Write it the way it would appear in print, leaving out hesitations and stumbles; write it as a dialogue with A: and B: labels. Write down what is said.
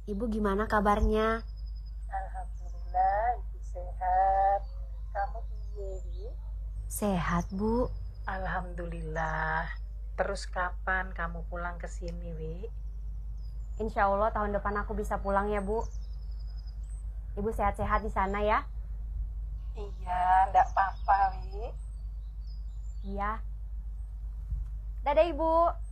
A: Ibu gimana kabarnya?
B: Alhamdulillah, ibu sehat. Kamu piye, Wi?
A: Sehat, Bu.
B: Alhamdulillah. Terus kapan kamu pulang ke sini, Wi?
A: Insya Allah tahun depan aku bisa pulang ya, Bu. Ibu sehat-sehat di sana ya?
B: Iya, ndak apa-apa, Wi.
A: Iya. Dadah, Ibu.